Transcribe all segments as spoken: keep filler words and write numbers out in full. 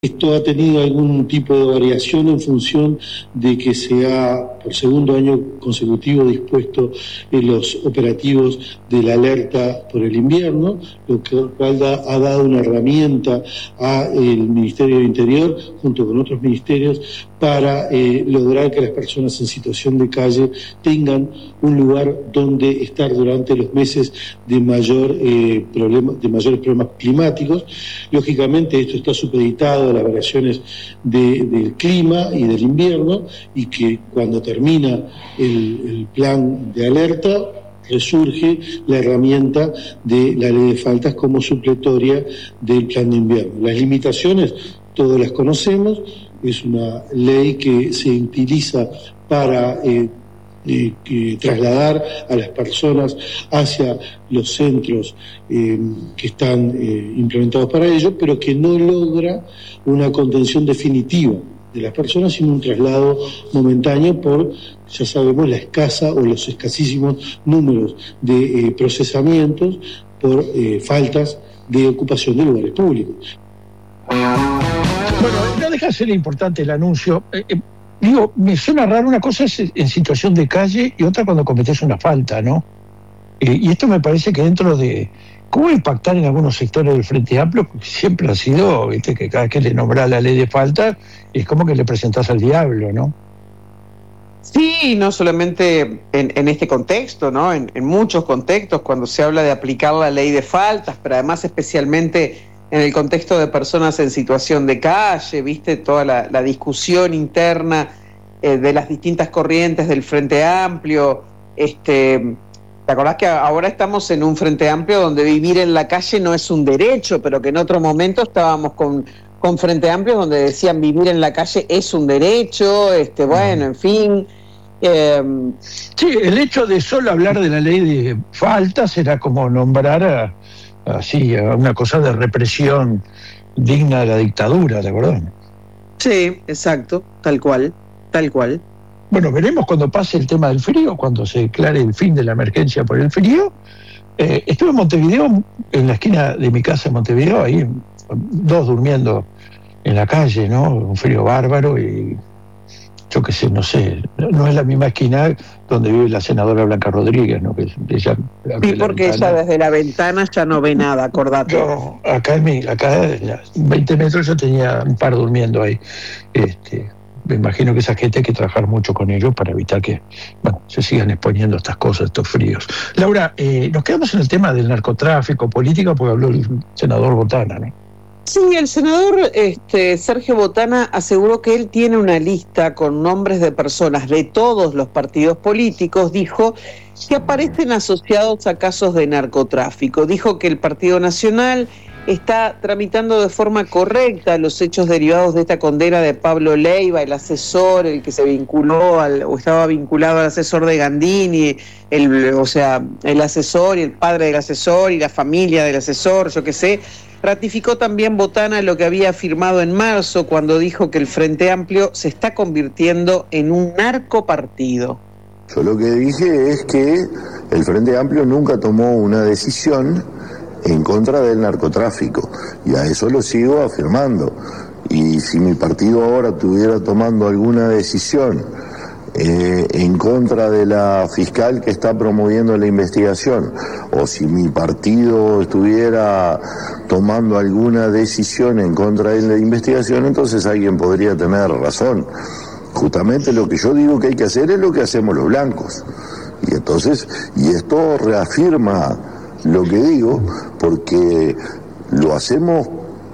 Esto ha tenido algún tipo de variación en función de que se ha, por segundo año consecutivo, dispuesto en los operativos de la alerta por el invierno, lo cual da, ha dado una herramienta al Ministerio del Interior, junto con otros ministerios, para eh, lograr que las personas en situación de calle tengan un lugar donde estar durante los meses de mayor eh, problema, de mayores problemas climáticos. Lógicamente esto está supeditado a las variaciones de, del clima y del invierno, y que cuando termina el, el plan de alerta resurge la herramienta de la ley de faltas como supletoria del plan de invierno. Las limitaciones todas las conocemos. Es una ley que se utiliza para eh, eh, que trasladar a las personas hacia los centros eh, que están eh, implementados para ello, pero que no logra una contención definitiva de las personas, sino un traslado momentáneo por, ya sabemos, la escasa o los escasísimos números de eh, procesamientos por eh, faltas de ocupación de lugares públicos. Bueno, no deja de ser importante el anuncio. Eh, eh, digo, me suena raro, una cosa es en situación de calle y otra cuando cometés una falta, ¿no? Eh, y esto me parece que dentro de... ¿Cómo impactar en algunos sectores del Frente Amplio? Porque siempre ha sido, viste, que cada vez que le nombrás la ley de falta es como que le presentás al diablo, ¿no? Sí, no solamente en, en este contexto, ¿no? En, en muchos contextos, cuando se habla de aplicar la ley de faltas, pero además especialmente en el contexto de personas en situación de calle, viste, toda la, la discusión interna eh, de las distintas corrientes del Frente Amplio. Este, ¿te acordás que ahora estamos en un Frente Amplio donde vivir en la calle no es un derecho, pero que en otro momento estábamos con, con Frente Amplio donde decían vivir en la calle es un derecho, este, bueno, en fin. Eh, sí, el hecho de solo hablar de la ley de faltas era como nombrar a así, una cosa de represión digna de la dictadura, ¿de acuerdo? Sí, exacto, tal cual, tal cual. Bueno, veremos cuando pase el tema del frío, cuando se declare el fin de la emergencia por el frío. Eh, estuve en Montevideo, en la esquina de mi casa en Montevideo, ahí dos durmiendo en la calle, ¿no? Un frío bárbaro y yo qué sé, no sé, no es la misma esquina donde vive la senadora Blanca Rodríguez, ¿no? Que ella, sí, porque ella desde la ventana ya no ve nada, acordate. Yo, acá en mi, acá en veinte metros yo tenía un par durmiendo ahí. Este, me imagino que esa gente hay que trabajar mucho con ellos para evitar que, bueno, se sigan exponiendo estas cosas, estos fríos. Laura, eh, nos quedamos en el tema del narcotráfico, política, porque habló el senador Botana, ¿no? Sí, el senador este, Sergio Botana aseguró que él tiene una lista con nombres de personas de todos los partidos políticos, dijo, que aparecen asociados a casos de narcotráfico. Dijo que el Partido Nacional está tramitando de forma correcta los hechos derivados de esta condena de Pablo Leiva, el asesor, el que se vinculó al, o estaba vinculado al asesor de Gandini, el, o sea, el asesor y el padre del asesor y la familia del asesor, yo qué sé. Ratificó también Botana lo que había afirmado en marzo cuando dijo que el Frente Amplio se está convirtiendo en un narcopartido. Yo lo que dije es que el Frente Amplio nunca tomó una decisión en contra del narcotráfico, y a eso lo sigo afirmando. Y si mi partido ahora estuviera tomando alguna decisión eh, en contra de la fiscal que está promoviendo la investigación, o si mi partido estuviera tomando alguna decisión en contra de la investigación, entonces alguien podría tener razón. Justamente lo que yo digo que hay que hacer es lo que hacemos los blancos. Y entonces, y esto reafirma lo que digo, porque lo hacemos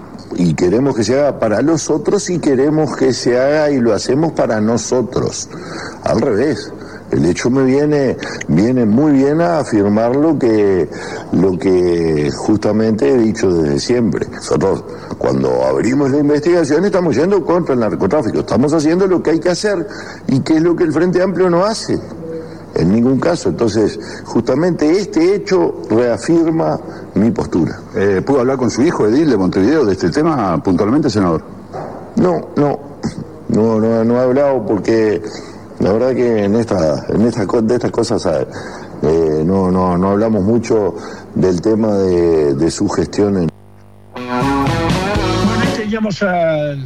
y queremos que se haga para los otros y queremos que se haga y lo hacemos para nosotros. Al revés. El hecho me viene, viene muy bien a afirmar lo que, lo que justamente he dicho desde siempre. Nosotros, cuando abrimos la investigación, estamos yendo contra el narcotráfico. Estamos haciendo lo que hay que hacer y que es lo que el Frente Amplio no hace. En ningún caso. Entonces, justamente este hecho reafirma mi postura. Eh, ¿Pudo hablar con su hijo, Edil, de Montevideo, de este tema puntualmente, senador? No, no, no, no, no he hablado porque la verdad que en esta, en esta, de estas cosas eh, no, no, no hablamos mucho del tema de, de su gestión. En... Bueno, este teníamos al